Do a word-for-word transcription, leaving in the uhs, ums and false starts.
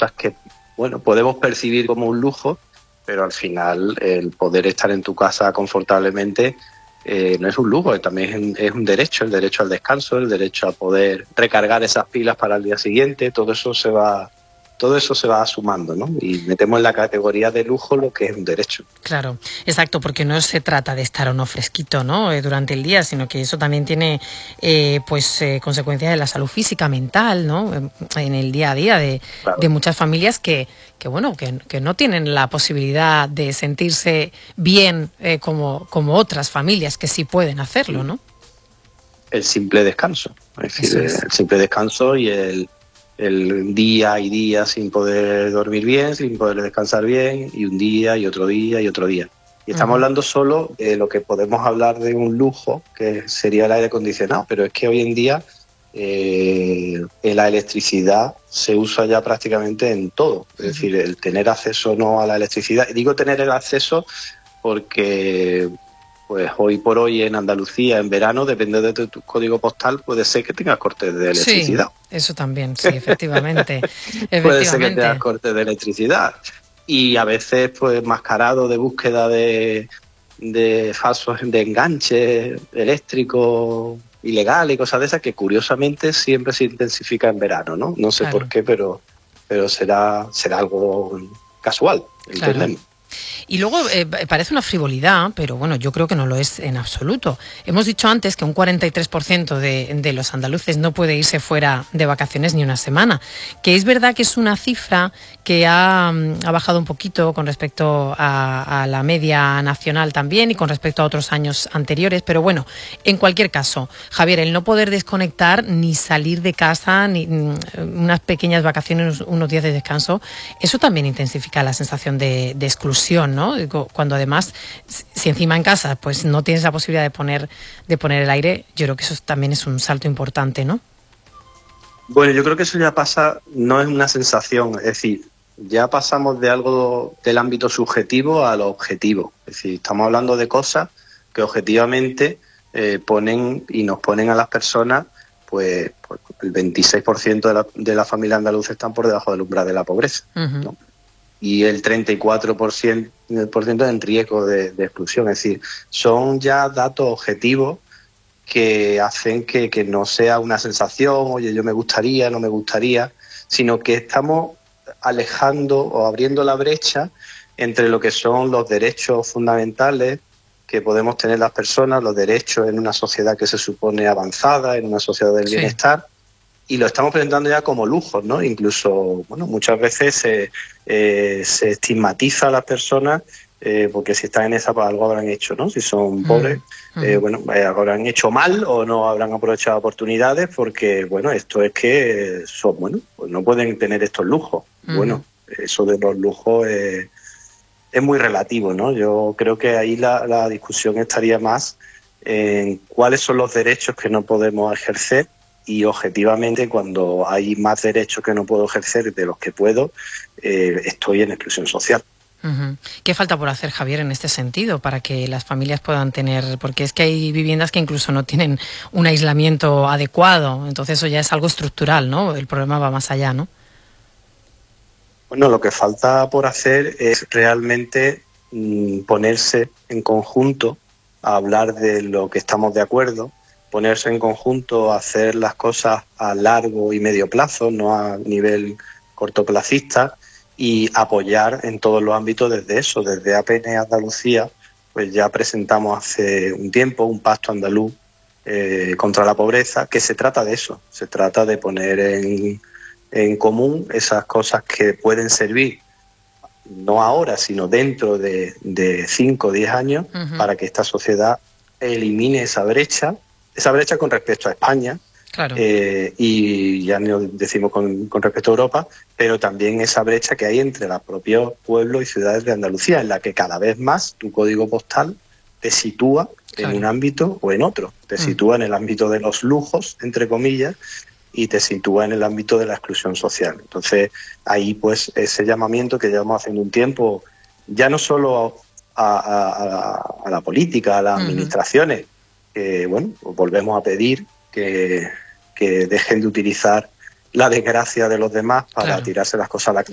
cosas que, bueno, podemos percibir como un lujo, pero al final el poder estar en tu casa confortablemente eh, no es un lujo, también es un, es un derecho, el derecho al descanso, el derecho a poder recargar esas pilas para el día siguiente. Todo eso se va, todo eso se va sumando, ¿no? Y metemos en la categoría de lujo lo que es un derecho. Claro, exacto, porque no se trata de estar o no fresquito, ¿no?, eh, durante el día, sino que eso también tiene eh, pues eh, consecuencias de la salud física, mental, ¿no?, en el día a día de, Claro. de muchas familias que, que bueno, que, que no tienen la posibilidad de sentirse bien eh, como, como otras familias que sí pueden hacerlo, ¿no? El simple descanso, es decir, es. el simple descanso y el, el día y día sin poder dormir bien, sin poder descansar bien, y un día y otro día y otro día. Y estamos uh-huh. hablando solo de lo que podemos hablar de un lujo, que sería el aire acondicionado, pero es que hoy en día eh, la electricidad se usa ya prácticamente en todo. Es uh-huh. decir, el tener acceso o no a la electricidad. Y digo tener el acceso porque pues hoy por hoy en Andalucía, en verano, depende de tu, tu código postal, puede ser que tengas cortes de electricidad. Sí, eso también, sí, efectivamente. efectivamente. Puede ser que tengas cortes de electricidad. Y a veces, pues, mascarado de búsqueda de, de falsos, de enganches eléctricos ilegales y cosas de esas, que curiosamente siempre se intensifica en verano, ¿no? No sé claro. por qué, pero, pero será, será algo casual, entendemos. Claro. Y luego eh, parece una frivolidad, pero bueno, yo creo que no lo es en absoluto. Hemos dicho antes que un cuarenta y tres por ciento de, de los andaluces no puede irse fuera de vacaciones ni una semana, que es verdad que es una cifra que ha, ha bajado un poquito con respecto a, a la media nacional también y con respecto a otros años anteriores, pero bueno, en cualquier caso, Javier, el no poder desconectar ni salir de casa, ni unas pequeñas vacaciones, unos días de descanso, eso también intensifica la sensación de, de exclusión, ¿no? Cuando además, si encima en casa pues no tienes la posibilidad de poner de poner el aire, yo creo que eso también es un salto importante, ¿no? Bueno, yo creo que eso ya pasa, no es una sensación, es decir, ya pasamos de algo del ámbito subjetivo a lo objetivo. Es decir, estamos hablando de cosas que objetivamente eh, ponen y nos ponen a las personas, pues, pues el veintiséis por ciento de la, de la familia andaluza están por debajo del umbral de la pobreza, uh-huh. ¿no? Y el treinta y cuatro por ciento en riesgo de, de exclusión. Es decir, son ya datos objetivos que hacen que, que no sea una sensación, oye, yo me gustaría, no me gustaría, sino que estamos alejando o abriendo la brecha entre lo que son los derechos fundamentales que podemos tener las personas, los derechos en una sociedad que se supone avanzada, en una sociedad del sí. bienestar, y lo estamos presentando ya como lujos, ¿no? Incluso, bueno, muchas veces se, eh, se estigmatiza a las personas eh, porque si están en esa, pues algo habrán hecho, ¿no? Si son pobres, uh-huh. eh, bueno, eh, habrán hecho mal o no habrán aprovechado oportunidades porque, bueno, esto es que son, bueno, pues no pueden tener estos lujos. Uh-huh. Bueno, eso de los lujos eh, es muy relativo, ¿no? Yo creo que ahí la, la discusión estaría más en cuáles son los derechos que no podemos ejercer. Y objetivamente, cuando hay más derechos que no puedo ejercer de los que puedo, eh, estoy en exclusión social. Uh-huh. ¿Qué falta por hacer, Javier, en este sentido para que las familias puedan tener? Porque es que hay viviendas que incluso no tienen un aislamiento adecuado, entonces eso ya es algo estructural, ¿no? El problema va más allá, ¿no? Bueno, lo que falta por hacer es realmente mmm, ponerse en conjunto a hablar de lo que estamos de acuerdo, ponerse en conjunto a hacer las cosas a largo y medio plazo, no a nivel cortoplacista, y apoyar en todos los ámbitos desde eso. Desde A P N Andalucía, pues ya presentamos hace un tiempo un pacto andaluz eh, contra la pobreza, que se trata de eso, se trata de poner en, en común esas cosas que pueden servir, no ahora, sino dentro de, de cinco o diez años, uh-huh. para que esta sociedad elimine esa brecha, esa brecha con respecto a España, claro. eh, y ya no decimos con, con respecto a Europa, pero también esa brecha que hay entre los propios pueblos y ciudades de Andalucía, en la que cada vez más tu código postal te sitúa claro. en un ámbito o en otro, te mm. sitúa en el ámbito de los lujos, entre comillas, y te sitúa en el ámbito de la exclusión social. Entonces, ahí pues ese llamamiento que llevamos haciendo un tiempo, ya no solo a, a, a, a la política, a las uh-huh. administraciones, que bueno, pues volvemos a pedir que, que dejen de utilizar la desgracia de los demás para claro. tirarse las cosas a la